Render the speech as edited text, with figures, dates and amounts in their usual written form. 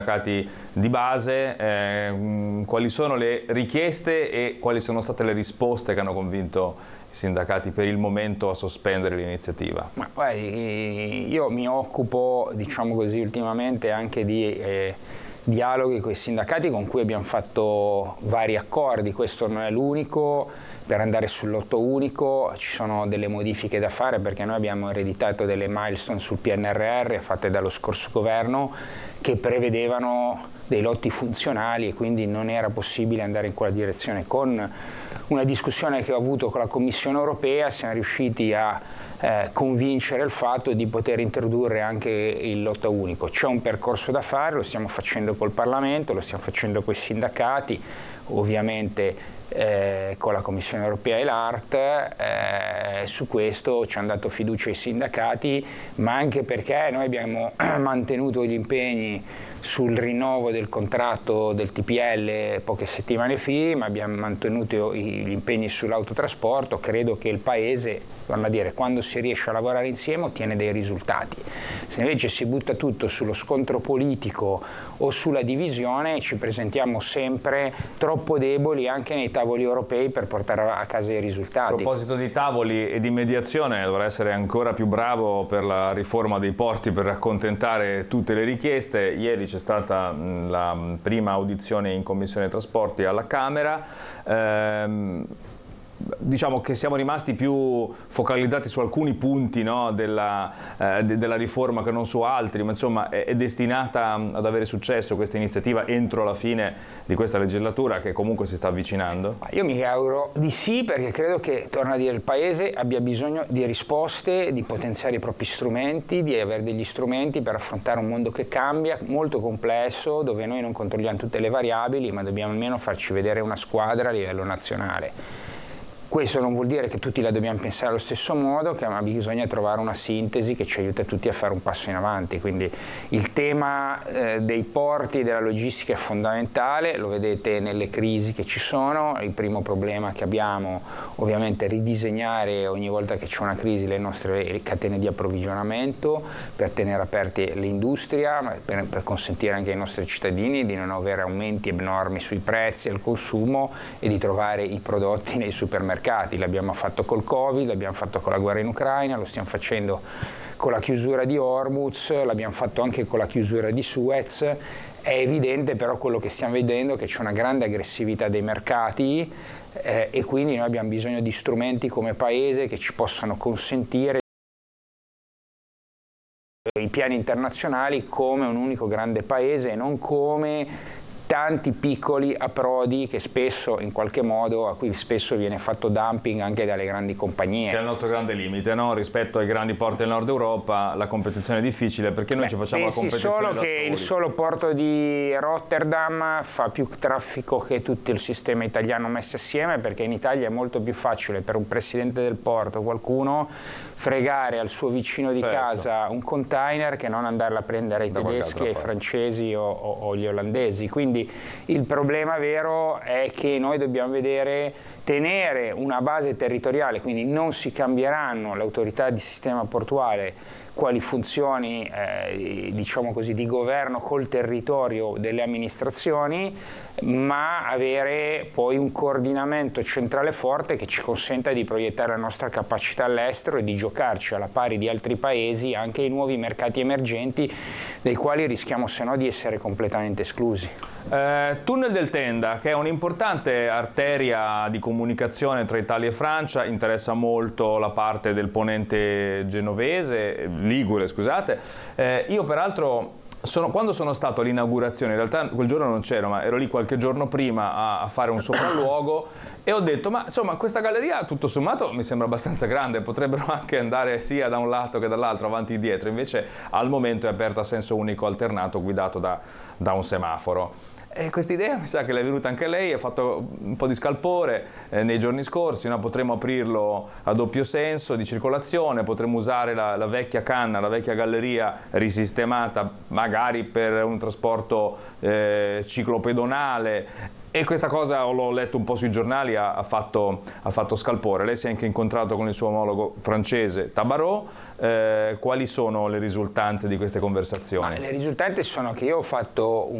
sindacati di base, quali sono le richieste e quali sono state le risposte che hanno convinto i sindacati per il momento a sospendere l'iniziativa? Ma guardi, io mi occupo, diciamo così, ultimamente anche di dialoghi con i sindacati con cui abbiamo fatto vari accordi. Questo non è l'unico. Per andare sul lotto unico ci sono delle modifiche da fare, perché noi abbiamo ereditato delle milestone sul PNRR fatte dallo scorso governo che prevedevano dei lotti funzionali e quindi non era possibile andare in quella direzione. Con una discussione che ho avuto con la Commissione europea siamo riusciti a convincere il fatto di poter introdurre anche il lotto unico. C'è un percorso da fare, lo stiamo facendo col Parlamento, lo stiamo facendo con i sindacati, ovviamente con la Commissione europea e l'ART. Su questo ci hanno dato fiducia i sindacati, ma anche perché noi abbiamo mantenuto gli impegni sul rinnovo del contratto del TPL poche settimane fa, abbiamo mantenuto gli impegni sull'autotrasporto. Credo che il Paese, torno a dire, quando si riesce a lavorare insieme ottiene dei risultati. Se invece si butta tutto sullo scontro politico o sulla divisione, ci presentiamo sempre troppo deboli anche nei tavoli europei per portare a casa i risultati. A proposito di tavoli e di mediazione, dovrà essere ancora più bravo per la riforma dei porti per accontentare tutte le richieste. Ieri c'è stata la prima audizione in Commissione Trasporti alla Camera. Diciamo che siamo rimasti più focalizzati su alcuni punti, no, della riforma che non su altri, ma insomma è destinata ad avere successo questa iniziativa entro la fine di questa legislatura, che comunque si sta avvicinando? Io mi auguro di sì, perché credo che, torno a dire, il Paese abbia bisogno di risposte, di potenziare i propri strumenti, di avere degli strumenti per affrontare un mondo che cambia, molto complesso, dove noi non controlliamo tutte le variabili, ma dobbiamo almeno farci vedere una squadra a livello nazionale. Questo non vuol dire che tutti la dobbiamo pensare allo stesso modo, ma bisogna trovare una sintesi che ci aiuta tutti a fare un passo in avanti. Quindi il tema dei porti e della logistica è fondamentale, lo vedete nelle crisi che ci sono. Il primo problema che abbiamo ovviamente è ridisegnare ogni volta che c'è una crisi le nostre catene di approvvigionamento per tenere aperte l'industria, per consentire anche ai nostri cittadini di non avere aumenti abnormi sui prezzi al consumo e di trovare i prodotti nei supermercati. L'abbiamo fatto col Covid, l'abbiamo fatto con la guerra in Ucraina, lo stiamo facendo con la chiusura di Hormuz, l'abbiamo fatto anche con la chiusura di Suez. È evidente però quello che stiamo vedendo, che c'è una grande aggressività dei mercati e quindi noi abbiamo bisogno di strumenti come Paese che ci possano consentire i piani internazionali come un unico grande Paese e non come tanti piccoli approdi che spesso, in qualche modo, a cui spesso viene fatto dumping anche dalle grandi compagnie. Che è il nostro grande limite, no? Rispetto ai grandi porti del nord Europa la competizione è difficile, perché noi ci facciamo la competizione solo da che soli. Il solo porto di Rotterdam fa più traffico che tutto il sistema italiano messo assieme, perché in Italia è molto più facile per un presidente del porto, qualcuno, fregare al suo vicino di casa un container che non andarla a prendere ai tedeschi, ai francesi o agli olandesi. Quindi il problema vero è che noi dobbiamo tenere una base territoriale, quindi non si cambieranno le autorità di sistema portuale quali funzioni diciamo così, di governo col territorio delle amministrazioni, ma avere poi un coordinamento centrale forte che ci consenta di proiettare la nostra capacità all'estero e di giocarci alla pari di altri paesi anche i nuovi mercati emergenti, dai quali rischiamo se no di essere completamente esclusi. Tunnel del Tenda, che è un'importante arteria di comunicazione tra Italia e Francia, interessa molto la parte del ponente ligure, scusate. Io peraltro quando sono stato all'inaugurazione, in realtà quel giorno non c'ero, ma ero lì qualche giorno prima a fare un sopralluogo e ho detto, ma insomma questa galleria tutto sommato mi sembra abbastanza grande, potrebbero anche andare sia da un lato che dall'altro, avanti e dietro, invece al momento è aperta a senso unico alternato guidato da un semaforo. E questa idea mi sa che le è venuta anche a lei, ha fatto un po' di scalpore nei giorni scorsi, no? Potremmo aprirlo a doppio senso di circolazione, potremmo usare la vecchia canna, la vecchia galleria risistemata magari per un trasporto ciclopedonale. E questa cosa, l'ho letto un po' sui giornali, ha fatto scalpore. Lei si è anche incontrato con il suo omologo francese Tabarot. Quali sono le risultanze di queste conversazioni? Le risultanze sono che io ho fatto